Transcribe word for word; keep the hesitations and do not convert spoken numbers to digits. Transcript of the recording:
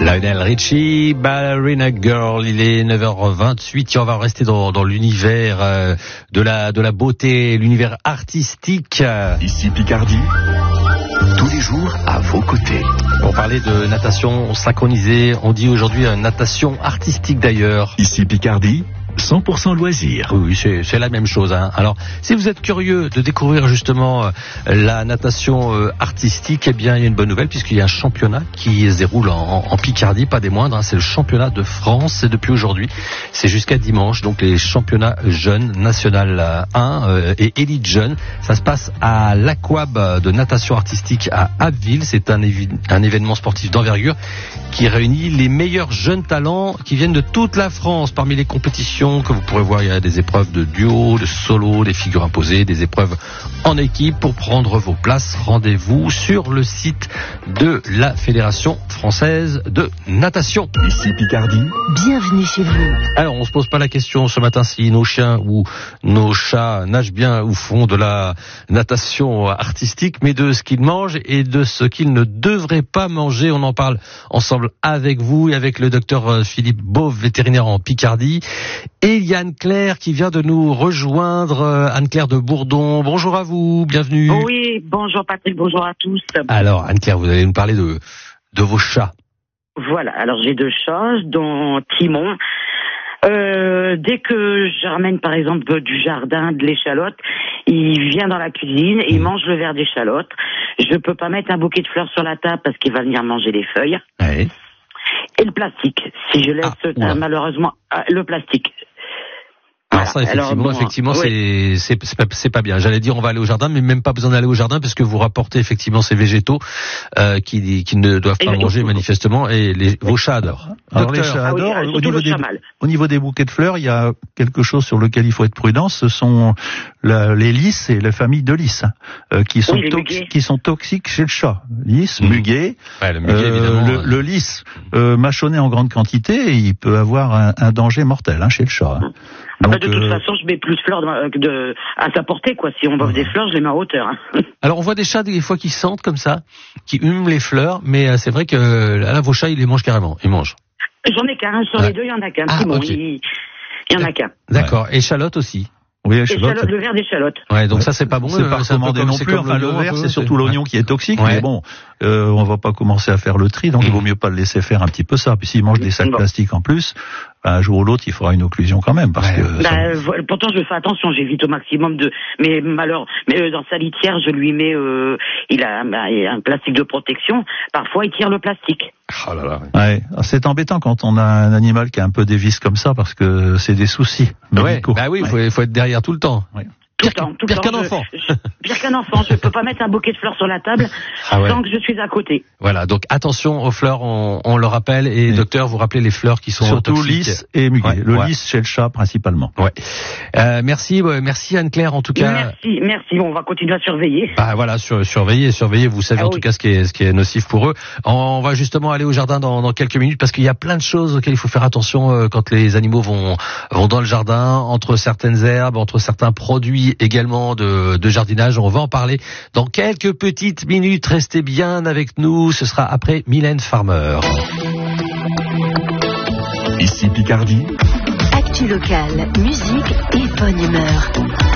Lionel Richie, Ballerina Girl, il est neuf heures vingt-huit et on va rester dans, dans l'univers euh, de la de la beauté, l'univers artistique. Ici Picardie, tous les jours à vos côtés. Pour parler de natation synchronisée, on dit aujourd'hui euh, natation artistique d'ailleurs. Ici Picardie, cent pour cent loisirs. Oui, c'est, c'est la même chose. Hein. Alors, si vous êtes curieux de découvrir justement euh, la natation euh, artistique, eh bien, il y a une bonne nouvelle puisqu'il y a un championnat qui se déroule en, en Picardie, pas des moindres. Hein. C'est le championnat de France. C'est depuis aujourd'hui. C'est jusqu'à dimanche. Donc, les championnats jeunes, national un euh, et élite jeunes. Ça se passe à l'Aquab de natation artistique à Abbeville. C'est un, évi- un événement sportif d'envergure qui réunit les meilleurs jeunes talents qui viennent de toute la France. Parmi les compétitions que vous pourrez voir, il y a des épreuves de duo, de solo, des figures imposées, des épreuves en équipe. Pour prendre vos places, rendez-vous sur le site de la Fédération française de natation. Ici Picardie, bienvenue chez vous. Alors, on se pose pas la question ce matin si nos chiens ou nos chats nagent bien ou font de la natation artistique, mais de ce qu'ils mangent et de ce qu'ils ne devraient pas manger. On en parle ensemble avec vous et avec le docteur Philippe Beauve, vétérinaire en Picardie. Et il y a Anne-Claire qui vient de nous rejoindre, Anne-Claire de Bourdon. Bonjour à vous, bienvenue. Oui, bonjour Patrick, bonjour à tous. Alors Anne-Claire, vous allez nous parler de, de vos chats. Voilà, alors j'ai deux chats, dont Timon. Euh, dès que je ramène par exemple du jardin de l'échalote, il vient dans la cuisine et il mange le verre d'échalote. Je peux pas mettre un bouquet de fleurs sur la table parce qu'il va venir manger les feuilles. Ouais. Et le plastique, si je laisse ah, euh, malheureusement euh, le plastique. Alors ça, effectivement, Alors, bon, effectivement, oui. c'est, c'est, c'est, pas, c'est pas bien. J'allais dire, on va aller au jardin, mais même pas besoin d'aller au jardin parce que vous rapportez effectivement ces végétaux euh, qui, qui ne doivent pas manger manifestement, et les, vos chats adorent. Alors les chats adorent. Ah oui, au, niveau des, chamal. au niveau des bouquets de fleurs, il y a quelque chose sur lequel il faut être prudent. Ce sont la, les lys et la famille de lys euh, qui sont oui, tox- qui sont toxiques chez le chat. Lys, mmh. muguet. Ouais, le muguet, euh, évidemment. Le, le lys euh, mâchonné en grande quantité, il peut avoir un, un danger mortel hein, chez le chat. Hein. Donc, Donc, de toute euh... façon, je mets plus de fleurs de, de, à sa portée, quoi. Si on m'offre des fleurs, je les mets en hauteur. Hein. Alors, on voit des chats, des fois, qui sentent comme ça, qui hument les fleurs, mais euh, c'est vrai que là, vos chats, ils les mangent carrément. Ils mangent. J'en ai qu'un. Sur ouais. les deux, il y en a qu'un. Ah, Simon, okay. il, il y en a qu'un. D'accord. Ouais. Et Charlotte aussi. Oui, échalote, le verre d'échalote. Ouais, donc ça c'est pas bon. C'est pas recommandé non plus. Enfin, le verre, c'est surtout l'oignon qui est toxique. Ouais. Mais bon, euh, on va pas commencer à faire le tri, donc mmh. il vaut mieux pas le laisser faire un petit peu ça. Puis s'il mange des sacs bon. plastiques en plus, un jour ou l'autre, il fera une occlusion quand même, parce ouais. que. Bah, ça... Pourtant, je fais attention, j'évite au maximum de. Mais malheur, mais euh, dans sa litière, je lui mets, euh, il a bah, un plastique de protection. Parfois, il tire le plastique. Oh là là. Ouais. C'est embêtant quand on a un animal qui a un peu des vis comme ça, parce que c'est des soucis. Ouais. Bah oui, il faut, faut être derrière tout le temps. Ouais. Tout Pire, le temps, tout pire le qu'un temps, enfant. Je, je, pire qu'un enfant. Je peux pas mettre un bouquet de fleurs sur la table ah ouais. sans que je suis à côté. Voilà. Donc attention aux fleurs, on, on le rappelle. Et oui. Docteur, vous rappelez les fleurs qui sont surtout toxiques. Lys et muguet. Ouais, le ouais. lys chez le chat principalement. Ouais. Euh, merci, ouais, merci Anne-Claire en tout cas. Merci, merci. On va continuer à surveiller. Bah voilà, sur, surveiller, surveiller. Vous savez ah, en oui. tout cas ce qui est ce qui est nocif pour eux. On va justement aller au jardin dans, dans quelques minutes parce qu'il y a plein de choses auxquelles il faut faire attention euh, quand les animaux vont vont dans le jardin, entre certaines herbes, entre certains produits également de de jardinage. On va en parler dans quelques petites minutes. Restez bien avec nous. Ce sera après Mylène Farmer. Ici Picardie. Actu locale, musique et bonne humeur.